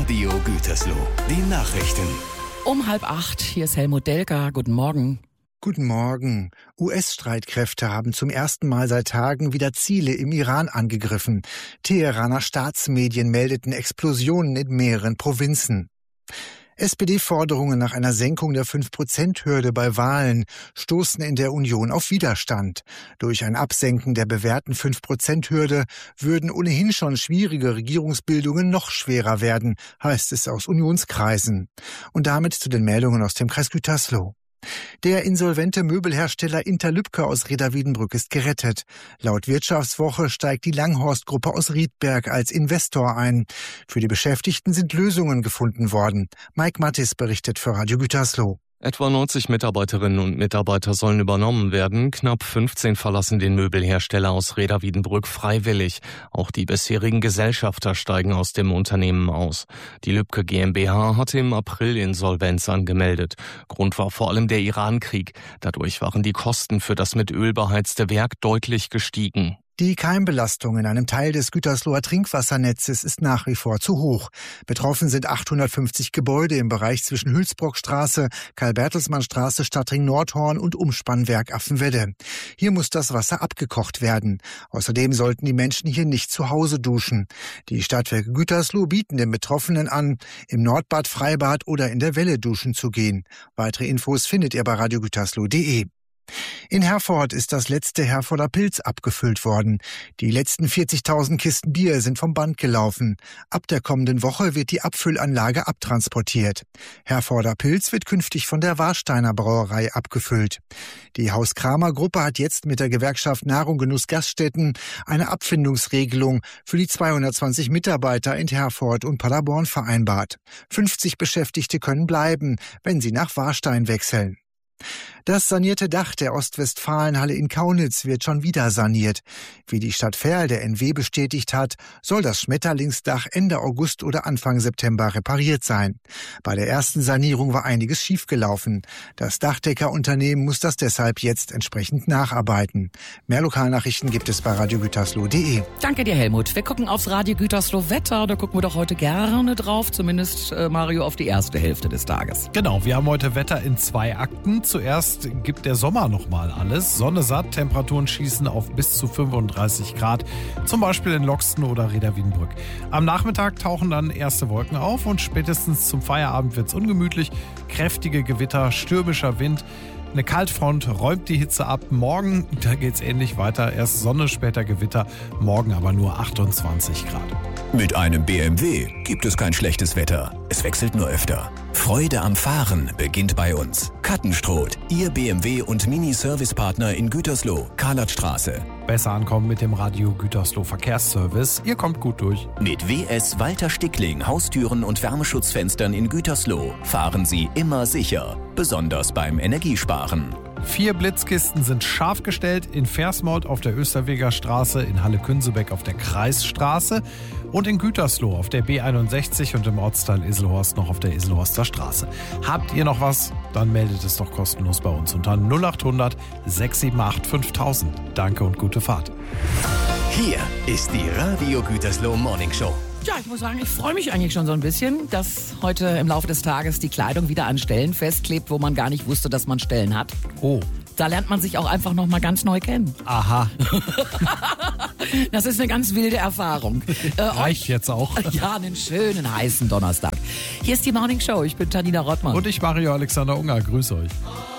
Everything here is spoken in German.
Radio Gütersloh. Die Nachrichten. Um 7:30, hier ist Helmut Delker. Guten Morgen. Guten Morgen. US-Streitkräfte haben zum ersten Mal seit Tagen wieder Ziele im Iran angegriffen. Teheraner Staatsmedien meldeten Explosionen in mehreren Provinzen. SPD-Forderungen nach einer Senkung der 5%-Hürde bei Wahlen stoßen in der Union auf Widerstand. Durch ein Absenken der bewährten 5%-Hürde würden ohnehin schon schwierige Regierungsbildungen noch schwerer werden, heißt es aus Unionskreisen. Und damit zu den Meldungen aus dem Kreis Gütersloh. Der insolvente Möbelhersteller Interlübke aus Reda-Wiedenbrück ist gerettet. Laut Wirtschaftswoche steigt die Langhorst-Gruppe aus Riedberg als Investor ein. Für die Beschäftigten sind Lösungen gefunden worden. Mike Mattis berichtet für Radio Gütersloh. Etwa 90 Mitarbeiterinnen und Mitarbeiter sollen übernommen werden. Knapp 15 verlassen den Möbelhersteller aus Reda-Wiedenbrück freiwillig. Auch die bisherigen Gesellschafter steigen aus dem Unternehmen aus. Die Lübke GmbH hatte im April Insolvenz angemeldet. Grund war vor allem der Iran-Krieg. Dadurch waren die Kosten für das mit Öl beheizte Werk deutlich gestiegen. Die Keimbelastung in einem Teil des Gütersloher Trinkwassernetzes ist nach wie vor zu hoch. Betroffen sind 850 Gebäude im Bereich zwischen Hülsbrockstraße, Karl-Bertelsmann-Straße, Stadtring-Nordhorn und Umspannwerk Affenwedde. Hier muss das Wasser abgekocht werden. Außerdem sollten die Menschen hier nicht zu Hause duschen. Die Stadtwerke Gütersloh bieten den Betroffenen an, im Nordbad, Freibad oder in der Welle duschen zu gehen. Weitere Infos findet ihr bei radiogütersloh.de. In Herford ist das letzte Herforder Pils abgefüllt worden. Die letzten 40.000 Kisten Bier sind vom Band gelaufen. Ab der kommenden Woche wird die Abfüllanlage abtransportiert. Herforder Pils wird künftig von der Warsteiner Brauerei abgefüllt. Die Haus-Kramer-Gruppe hat jetzt mit der Gewerkschaft Nahrung Genuss Gaststätten eine Abfindungsregelung für die 220 Mitarbeiter in Herford und Paderborn vereinbart. 50 Beschäftigte können bleiben, wenn sie nach Warstein wechseln. Das sanierte Dach der Ostwestfalenhalle in Kaunitz wird schon wieder saniert. Wie die Stadt Verl der NW bestätigt hat, soll das Schmetterlingsdach Ende August oder Anfang September repariert sein. Bei der ersten Sanierung war einiges schiefgelaufen. Das Dachdeckerunternehmen muss das deshalb jetzt entsprechend nacharbeiten. Mehr Lokalnachrichten gibt es bei radiogütersloh.de. Danke dir, Helmut. Wir gucken aufs Radio Gütersloh Wetter. Da gucken wir doch heute gerne drauf, zumindest Mario auf die erste Hälfte des Tages. Genau, wir haben heute Wetter in 2 Akten. Zuerst gibt der Sommer nochmal alles. Sonne satt, Temperaturen schießen auf bis zu 35 Grad, zum Beispiel in Loxten oder Reda-Wiedenbrück. Am Nachmittag tauchen dann erste Wolken auf und spätestens zum Feierabend wird's ungemütlich. Kräftige Gewitter, stürmischer Wind. Eine Kaltfront räumt die Hitze ab. Morgen, da geht's ähnlich weiter. Erst Sonne, später Gewitter. Morgen aber nur 28 Grad. Mit einem BMW gibt es kein schlechtes Wetter. Es wechselt nur öfter. Freude am Fahren beginnt bei uns. Kattenstroth, Ihr BMW- und Mini-Service-Partner in Gütersloh, Karlatstraße. Besser ankommen mit dem Radio Gütersloh Verkehrsservice. Ihr kommt gut durch. Mit WS Walter Stickling, Haustüren und Wärmeschutzfenstern in Gütersloh fahren Sie immer sicher. Besonders beim Energiesparen. 4 Blitzkisten sind scharf gestellt in Versmold auf der Österweger Straße, in Halle-Künsebeck auf der Kreisstraße und in Gütersloh auf der B61 und im Ortsteil Iselhorst noch auf der Iselhorster Straße. Habt ihr noch was? Dann meldet es doch kostenlos bei uns unter 0800 678 5000. Danke und gute Fahrt. Hier ist die Radio Gütersloh Morning Show. Ja, ich muss sagen, ich freue mich eigentlich schon so ein bisschen, dass heute im Laufe des Tages die Kleidung wieder an Stellen festklebt, wo man gar nicht wusste, dass man Stellen hat. Oh. Da lernt man sich auch einfach noch mal ganz neu kennen. Aha. Das ist eine ganz wilde Erfahrung. Reicht jetzt auch. Ja, einen schönen heißen Donnerstag. Hier ist die Morning Show. Ich bin Tanina Rottmann. Und ich, Mario Alexander Unger. Grüße euch.